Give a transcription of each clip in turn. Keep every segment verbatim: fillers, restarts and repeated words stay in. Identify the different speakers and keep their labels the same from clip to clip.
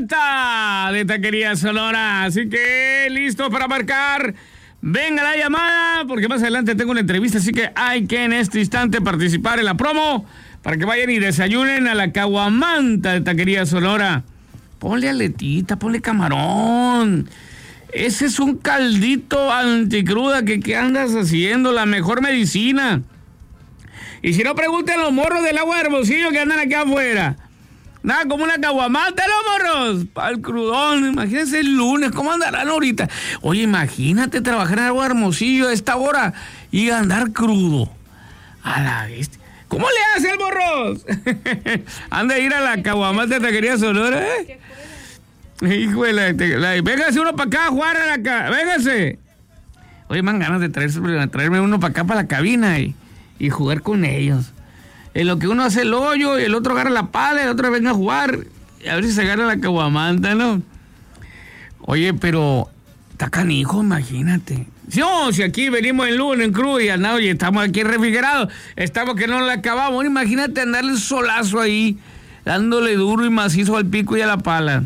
Speaker 1: Manta de Taquería Sonora. Así que listo para marcar. Venga la llamada, porque más adelante tengo una entrevista, así que hay que en este instante participar en la promo para que vayan y desayunen a la Caguamanta de Taquería Sonora. Ponle aletita, ponle camarón. Ese es un caldito anticruda que, que andas haciendo, la mejor medicina. Y si no, pregunten a los morros del agua de Hermosillo que andan aquí afuera. Nada, como una caguamanta, los morros, para el crudón. Imagínense el lunes, ¿cómo andarán ahorita? Oye, imagínate trabajar en agua de Hermosillo a esta hora y andar crudo. A la bestia. ¿Cómo le hace el morros? Anda a ir a la caguamanta de Taquería Sonora, ¿eh? Hijo de la, la... Véngase uno para acá, jugar a la ca... Véngase. Oye, me dan ganas de traerse, traerme uno para acá, para la cabina y, y jugar con ellos. En lo que uno hace el hoyo y el otro agarra la pala y el otro venga a jugar. A ver si se agarra la caguamanta, ¿no? Oye, pero está canijo, imagínate. No, si aquí venimos en lunes, en crudo y andamos y estamos aquí refrigerados. Estamos que no la acabamos. Imagínate andarle solazo ahí, dándole duro y macizo al pico y a la pala.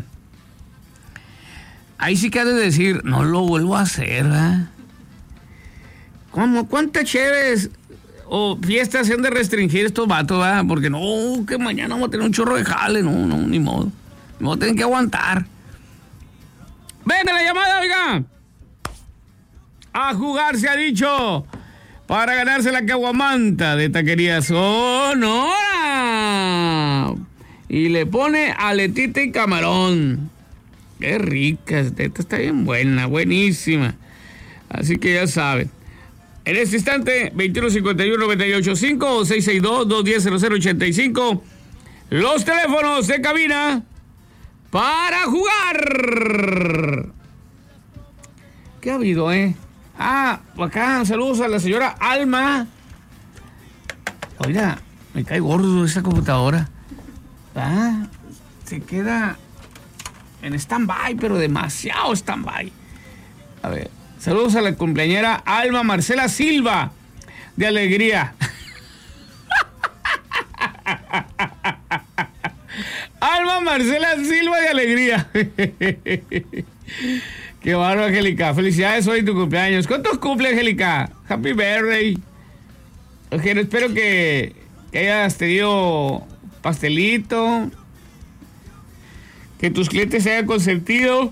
Speaker 1: Ahí sí que has de decir, no lo vuelvo a hacer, ¿verdad? ¿Cómo? ¿Cuántas chéves o fiestas se han de restringir estos vatos, ¿verdad? Porque no, que mañana vamos a tener un chorro de jale, no, no, ni modo. Ni modo, tienen que aguantar. ¡Venga la llamada, oiga! A jugar se ha dicho, para ganarse la caguamanta de Taquería Sonora. Y le pone aletita y camarón. Qué rica, esta está bien buena, buenísima. Así que ya saben. En este instante, veintiuno cincuenta y uno noventa y ocho cinco o seis seis dos dos uno cero cero cero ochenta y cinco. Los teléfonos de cabina para jugar. ¿Qué ha habido, eh? Ah, acá, saludos a la señora Alma. Oiga, me cae gordo esa computadora. Ah, se queda en stand-by, pero demasiado stand-by. A ver, saludos a la cumpleañera Alma Marcela Silva, de Alegría. Alma Marcela Silva de Alegría. Qué bárbaro, Angélica. Felicidades hoy en tu cumpleaños. ¿Cuántos cumple, Angélica? Happy birthday. Ok, espero que, que hayas tenido pastelito, que tus clientes se hayan consentido.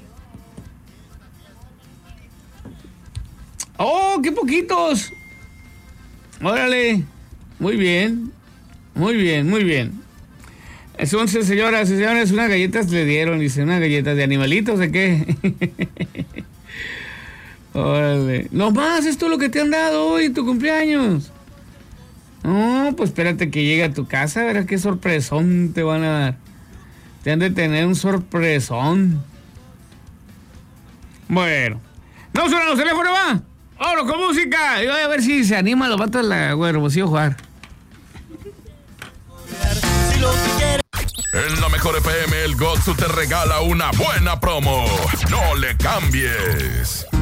Speaker 1: ¡Oh, qué poquitos! Órale. Muy bien. Muy bien, muy bien. Entonces, señoras y señores, unas galletas le dieron, dice, unas galletas de animalitos, ¿de qué? Órale. No más, esto es lo que te han dado hoy en tu cumpleaños. No, pues espérate que llegue a tu casa, verás qué sorpresón te van a dar. Te han de tener un sorpresón. Bueno. No suenan los teléfonos, va. Vámonos con música. Y voy a ver si se anima los vatos de la Hermosillo a jugar.
Speaker 2: En la mejor F M, el Gotsu te regala una buena promo. No le cambies.